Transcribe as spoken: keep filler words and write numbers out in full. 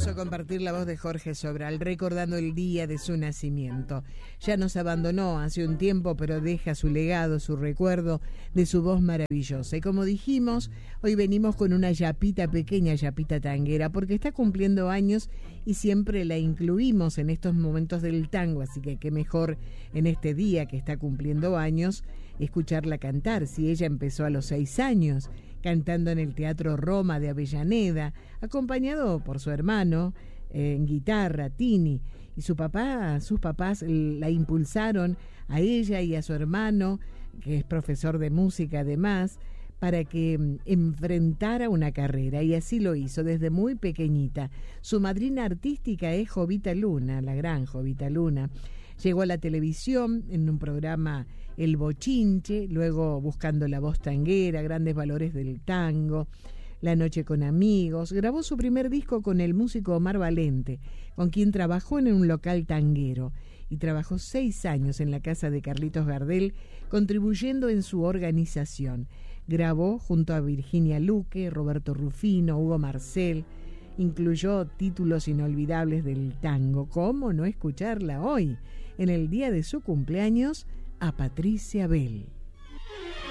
hermoso compartir la voz de Jorge Sobral, recordando el día de su nacimiento. Ya nos abandonó hace un tiempo, pero deja su legado, su recuerdo de su voz maravillosa. Y como dijimos, hoy venimos con una yapita pequeña, yapita tanguera, porque está cumpliendo años y siempre la incluimos en estos momentos del tango, así que qué mejor en este día que está cumpliendo años escucharla cantar. Si ella empezó a los seis años cantando en el Teatro Roma de Avellaneda, acompañado por su hermano eh, en guitarra, Tini, y su papá, sus papás la impulsaron a ella y a su hermano, que es profesor de música además, para que mm, enfrentara una carrera, y así lo hizo desde muy pequeñita. Su madrina artística es Jovita Luna, la gran Jovita Luna. Llegó a la televisión en un programa El Bochinche, luego Buscando la Voz Tanguera, Grandes Valores del Tango, La Noche con Amigos. Grabó su primer disco con el músico Omar Valente, con quien trabajó en un local tanguero, y trabajó seis años en la casa de Carlitos Gardel, contribuyendo en su organización. Grabó junto a Virginia Luque, Roberto Rufino, Hugo Marcel. Incluyó títulos inolvidables del tango. ¿Cómo no escucharla hoy, en el día de su cumpleaños, a Patricia Bell?